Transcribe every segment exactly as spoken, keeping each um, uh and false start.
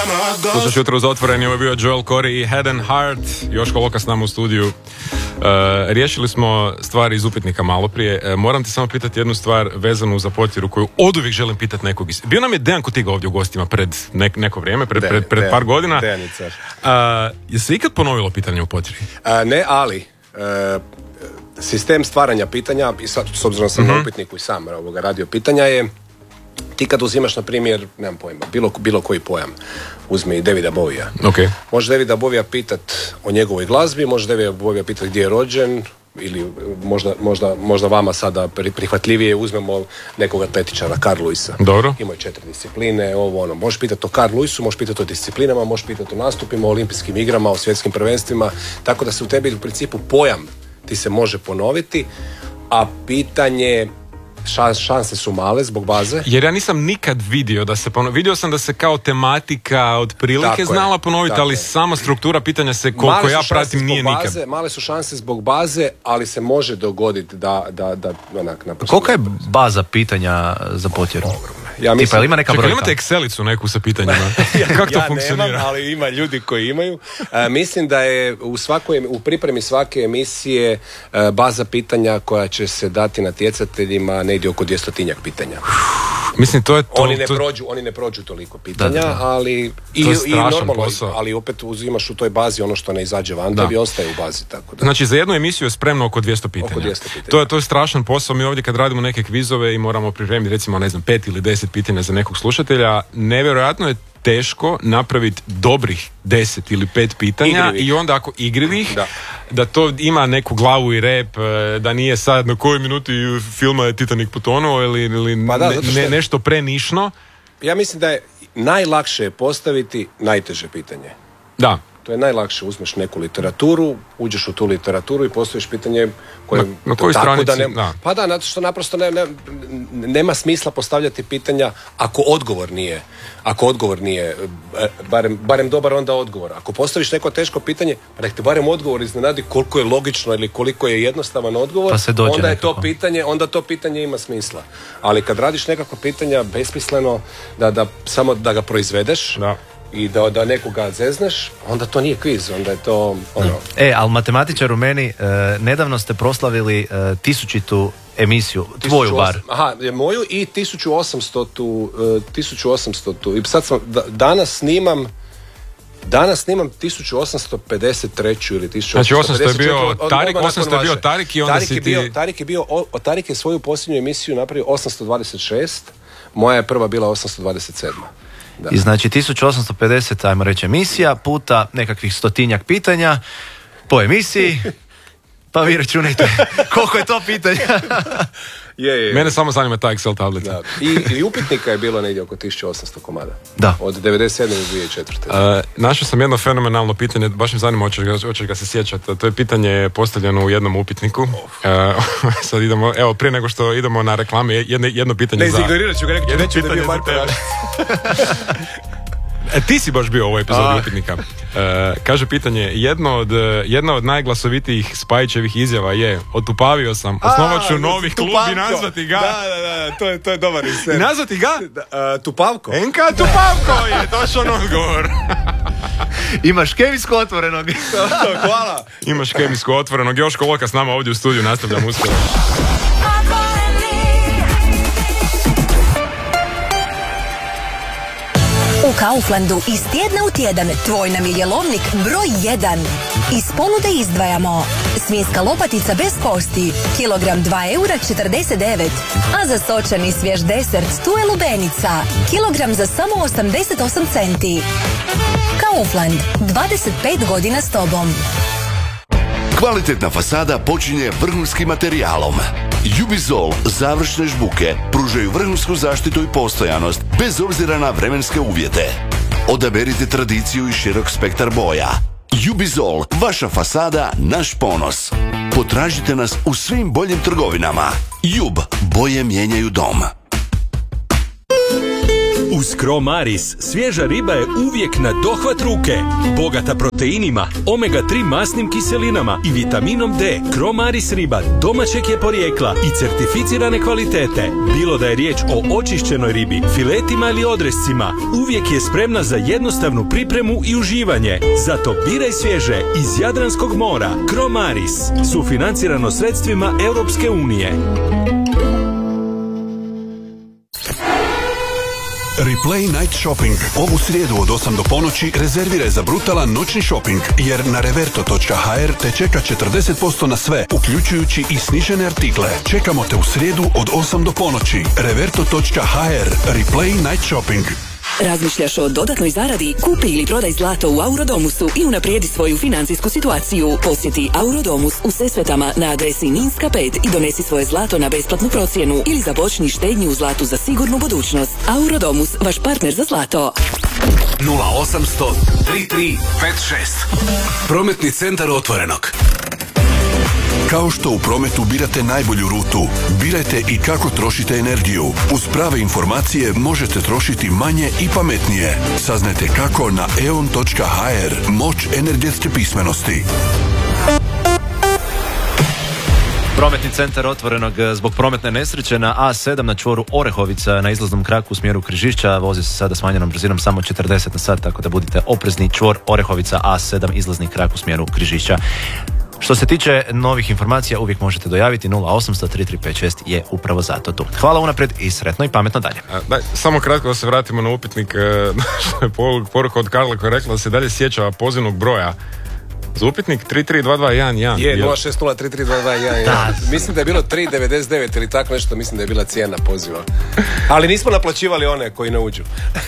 Slušaš jutro uz otvoreni, ovo je bio Joel Corey i Head and Heart, Joško Loka s nama u studiju. Uh, riješili smo stvari iz upitnika malo prije. Uh, moram ti samo pitati jednu stvar vezanu za Potjeru koju oduvijek želim pitati nekog. Bio nam je Dejan Kotiga ovdje u gostima pred nek- neko vrijeme, pred, pred, pred par godina. Dejanica. Uh, je se ikad ponovilo pitanje u Potjeri? Uh, ne, ali uh, sistem stvaranja pitanja, i sad, s obzirom sam mm-hmm. na upitniku i sam ovoga radio pitanja je, ti kad uzimaš, na primjer, nemam pojma, bilo, bilo koji pojam, uzmi Davida Bowija. Okay. Može Davida Bowija pitat o njegovoj glazbi, može Davida Bowija pitat gdje je rođen, ili možda, možda, možda vama sada prihvatljivije uzmemo nekog atletičara, Carl Lewisa. Dobro. Imaju četiri discipline, ovo ono. Možeš pitati o Carl Lewisu, možeš pitati o disciplinama, možeš pitati o nastupima, o olimpijskim igrama, o svjetskim prvenstvima, tako da se u tebi u principu pojam ti se može ponoviti, a pitanje Šans, šanse su male zbog baze. Jer ja nisam nikad vidio da se ponovi. Vidio sam da se kao tematika otprilike znala ponoviti, ali je. sama struktura pitanja se koliko ja pratim nije baze, nikad. Male su šanse zbog baze, ali se može dogoditi da, da, da onak naprosto. Kolika je baza pitanja za Potjeru? Ja mislim, Tipa, ima neka brojka? Imate Excelicu neku sa pitanjima? ja, Kako to ja funkcionira? Nemam, ali ima ljudi koji imaju. Uh, mislim da je u, svakoj, u pripremi svake emisije uh, baza pitanja koja će se dati natjecateljima negdje oko dvjestotinjak pitanja. Mislim, to je to, oni, ne to... prođu, oni ne prođu toliko pitanja, da, da. ali i, i normalno, posao. ali opet uzimaš u toj bazi ono što ne izađe van, tebi ostaje u bazi. Tako da. Znači, za jednu emisiju je spremno oko dvjesto pitanja. Oko dvjesto pitanja. To je, to je strašan posao. Mi ovdje kad radimo neke kvizove i moramo pripremiti recimo, ne znam, pet ili deset pitanja za nekog slušatelja, nevjerojatno je teško napraviti dobrih deset ili pet pitanja igrivih. I onda ako igrivih, da. da to ima neku glavu i rep, da nije sad na kojoj minuti filma je Titanic potonuo ili, ili pa da, ne, ne, nešto prenišno. Ja mislim da je najlakše postaviti najteže pitanje. Da. To je najlakše, uzmeš neku literaturu, uđeš u tu literaturu i postaviš pitanje koje... Na, na kojoj stranici? Da ne, da. Pa da, zato što naprosto ne, ne, nema smisla postavljati pitanja ako odgovor nije, ako odgovor nije, barem, barem dobar onda odgovor. Ako postaviš neko teško pitanje, pa nek te barem odgovor iznenadi koliko je logično ili koliko je jednostavan odgovor, pa se dođe onda je nekako. to pitanje, onda to pitanje ima smisla. Ali kad radiš nekako pitanja besmisleno, da, da samo da ga proizvedeš, da. i da, da nekoga zezneš, onda to nije kviz, onda je to ono... E, ali matematičar u meni, e, nedavno ste proslavili e, tisućitu emisiju, tvoju bar. Aha, moju i tisuću osamstotu, tisuću osamstotu, i sad sam, da, danas snimam, danas snimam tisuću osamsto pedeset tri ili tisuću osamsto pedeset četiri. Znači osamsto je bio Tarik, osamsto je bio Tarik i onda Tarik si je bio, ti... Tarik je bio, o, Tarik je svoju posljednju emisiju napravio osamsto dvadeset šest, moja je prva bila osamsto dvadeset sedam. Da. I znači tisuću osamsto pedeset, ajmo reći, emisija puta nekakvih stotinjak pitanja po emisiji, pa vi računajte koliko je to pitanja. je, je, je. Mene samo zanima ta Excel tablica. Da. I, I upitnika je bilo negdje oko tisuću osamsto komada. Da. Od devedeset sedme do dvije tisuće četvrte. Uh, našao sam jedno fenomenalno pitanje, baš me zanima hoćeš ga, hoćeš ga se sjećati. To je pitanje postavljeno u jednom upitniku. Uh, sad idemo, evo, prije nego što idemo na reklame, jedno, jedno pitanje ne, za... Ne, izignorirat ću ga, rekao ću da je bio Marko Raš. E, ti si baš bio u ovoj epizodi upitnika. E, kaže pitanje, jedno od, jedna od najglasovitijih Spajićevih izjava je: otupavio sam, osnovat ću novi klub i nazvati ga... Da, da, da, to je, to je dobar insert. I nazvati ga? Da, uh, Tupavko. Enka Tupavko je točan odgovor. Imaš kemijsko otvorenog. Hvala. Imaš kemijsko otvorenog. Joško Loka s nama ovdje u studiju, nastavljam uskoro. U Kauflandu iz tjedna u tjedan tvoj nam je jelovnik broj jedan. Iz ponude izdvajamo svinjska lopatica bez kosti, kilogram dva eura četrdeset devet, a za sočani svjež desert tu je lubenica, kilogram za samo osamdeset osam centi. Kaufland, dvadeset pet godina s tobom. Kvalitetna fasada počinje vrhunskim materijalom. Jubizol završne žbuke pružaju vrhunsku zaštitu i postojanost bez obzira na vremenske uvjete. Odaberite tradiciju i širok spektar boja. Jubizol, vaša fasada, naš ponos. Potražite nas u svim boljim trgovinama. Jub, boje mijenjaju dom. Uz Cromaris svježa riba je uvijek na dohvat ruke. Bogata proteinima, omega tri masnim kiselinama i vitaminom D. Cromaris riba domaćeg je porijekla i certificirane kvalitete. Bilo da je riječ o očišćenoj ribi, filetima ili odrescima, uvijek je spremna za jednostavnu pripremu i uživanje. Zato biraj svježe iz Jadranskog mora. Cromaris, sufinancirano sredstvima Europske unije. Replay Night Shopping. Ovu srijedu od osam do ponoći rezerviraj za brutalan noćni shopping, jer na reverto točka ha er te čeka četrdeset posto na sve, uključujući i snižene artikle. Čekamo te u srijedu od osam do ponoći. reverto točka ha er. Replay Night Shopping. Razmišljaš o dodatnoj zaradi? Kupi ili prodaj zlato u Aurodomusu i unaprijedi svoju financijsku situaciju. Posjeti Aurodomus u Sesvetama na adresi Ninska pet i donesi svoje zlato na besplatnu procjenu ili započni štednju u zlatu za sigurnu budućnost. Aurodomus, vaš partner za zlato. nula osamsto tri tri pet šest. Prometni centar Otvorenog. Kao što u prometu birate najbolju rutu, birajte i kako trošite energiju. Uz prave informacije možete trošiti manje i pametnije. Saznajte kako na e on točka ha er. Moć energetske pismenosti. Prometni centar Otvorenog zbog prometne nesreće na A sedam na čvoru Orehovica na izlaznom kraku u smjeru Križišća. Vozi se sada smanjenom brzinom samo četrdeset na sat, tako da budite oprezni. Čvor Orehovica A sedam, izlazni krak u smjeru Križišća. Što se tiče novih informacija, uvijek možete dojaviti. Nula osamsto tri tri pet šest je upravo zato tu. Hvala unaprijed i sretno i pametno dalje. A, daj, samo kratko da se vratimo na upitnik, što je poruka od Karla koja je rekla da se dalje sjeća pozivnog broja za upitnik tri tri dva dva jedan jedan. Je, nula šest nula tri tri dva dva jedan jedan. Mislim da je bilo tri devedeset devet ili tako nešto, mislim da je bila cijena poziva. Ali nismo naplaćivali one koji ne uđu.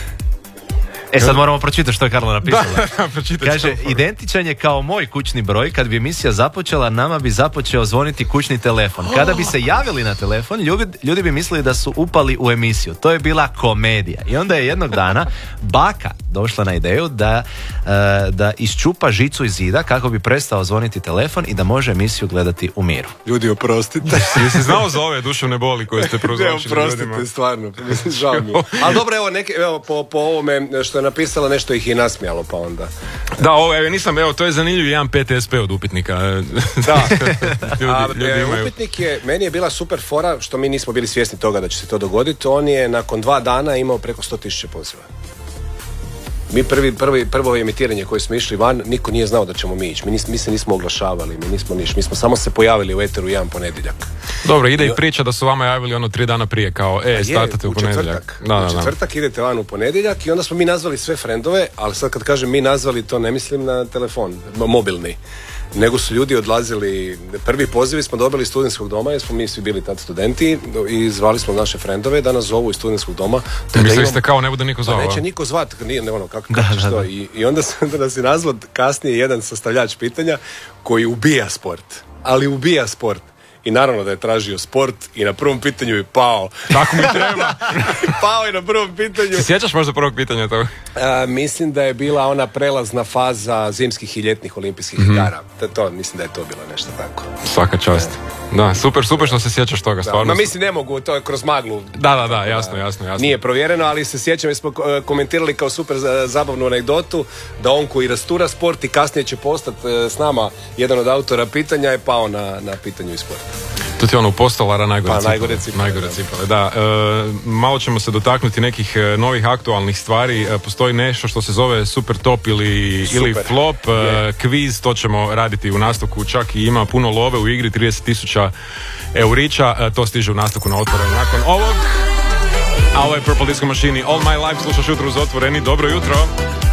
E sad moramo pročitati što je Karla napisala. Da, da, Kaže, identičan je kao moj kućni broj. Kad bi emisija započela, nama bi započeo zvoniti kućni telefon. Kada bi se javili na telefon, ljudi, ljudi bi mislili da su upali u emisiju. To je bila komedija. I onda je jednog dana baka došla na ideju da, uh, da iščupa žicu iz zida kako bi prestao zvoniti telefon i da može emisiju gledati u miru. Ljudi, oprostite. Jesi znao za ove duševne boli koje ste prouzročili ljudima? Ne, oprostite, stvarno. Žao mi je. Ali dobro, evo, neke, evo po, po ovome što je napisala, nešto ih i nasmijalo, pa onda. Da, ovo, evo, nisam, evo, to je zanimljiv jedan P T S P od upitnika. Da. ljudi, A, ljudi imaju. Upitnik je, meni je bila super fora, što mi nismo bili svjesni toga da će se to dogoditi. On je nakon dva dana imao preko sto tisuća poziva. Mi prvi, prvi, prvo emitiranje koje smo išli van, niko nije znao da ćemo mi ići. Mi, nis, mi se nismo oglašavali, mi nismo niš. Mi smo samo se pojavili u eteru jedan ponedjeljak. Dobro, ide i priča da su vama javili ono tri dana prije, kao, e, startate u, u ponedjeljak. Da, da, u četvrtak da. Idete van u ponedjeljak i onda smo mi nazvali sve frendove, ali sad kad kažem mi nazvali, to ne mislim na telefon, mobilni. Nego su ljudi odlazili, prvi pozivi smo dobili iz studentskog doma, jer smo mi svi bili tad studenti i zvali smo naše frendove da nas zovu iz studentskog doma. Mislili imam... ste kao ne bude niko zvao? Pa neće niko zvat, nije, ne ono, kako, kako da, da, da. I, I onda, onda nas je nazvao kasnije jedan sastavljač pitanja koji ubija sport, ali ubija sport. I naravno da je tražio sport i na prvom pitanju je pao. Tako mi treba. Pao je na prvom pitanju. Se sjećaš možda prvog pitanja toga? A, mislim da je bila ona prelazna faza zimskih i ljetnih olimpijskih mm-hmm. igara. To, to, mislim da je to bilo nešto tako. Svaka čast. Da, super, super što se sjećaš toga, stvarno. Ma mislim ne mogu, to je kroz maglu. Da, da, da, jasno, jasno, jasno. Nije provjereno, ali se sjećam, mi smo komentirali kao super zabavnu anegdotu da on koji rastura sport i kasnije će postati s nama jedan od autora pitanja je pao na, na pitanju iz sporta. To ti je ono upostolara najgore pa, cipale. Najgore cipale, najgore cipale da. E, malo ćemo se dotaknuti nekih novih aktualnih stvari. E, postoji nešto što se zove super top ili, super. ili flop. E, yeah. Kviz, to ćemo raditi u nastavku. Čak i ima puno love u igri, trideset tisuća eurića. E, to stiže u nastavku na Otvoreno nakon ovog. A ovo je Purple Disco Machine. All My Life slušaš jutro uz Otvoreni. Dobro jutro.